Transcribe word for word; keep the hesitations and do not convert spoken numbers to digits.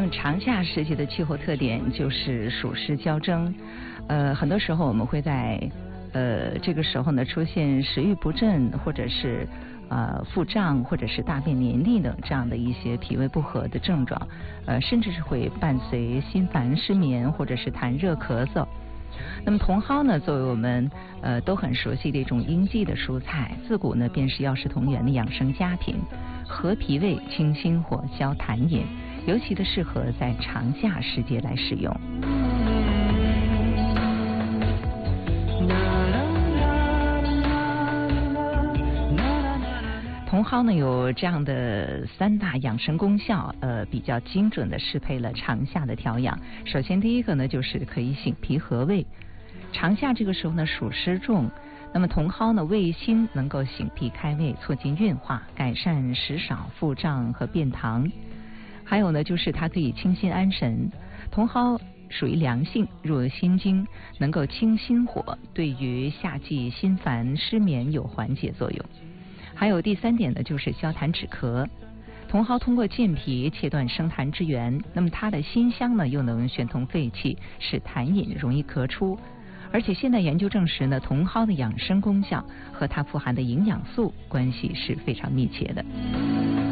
长夏时节的气候特点就是暑湿交蒸，呃，很多时候我们会在呃这个时候呢出现食欲不振，或者是呃腹胀，或者是大便黏腻等这样的一些脾胃不和的症状，呃，甚至是会伴随心烦、失眠，或者是痰热、咳嗽。那么茼蒿呢，作为我们呃都很熟悉的一种应季的蔬菜，自古呢便是药食同源的养生佳品，和脾胃、清心火、消痰饮，尤其的适合在长夏时节来使用。茼蒿呢有这样的三大养生功效，呃，比较精准的适配了长夏的调养。首先第一个呢就是可以醒脾和胃，长夏这个时候呢暑湿重，那么茼蒿呢味辛，能够醒脾开胃，促进运化，改善食少、腹胀和便溏。还有呢就是它可以清心安神，茼蒿属于凉性，入心经，能够清心火，对于夏季心烦失眠有缓解作用。还有第三点呢，就是消痰止咳。茼蒿通过健脾切断生痰之源，那么它的辛香呢，又能宣通肺气，使痰饮容易咳出。而且现代研究证实呢，茼蒿的养生功效和它富含的营养素关系是非常密切的。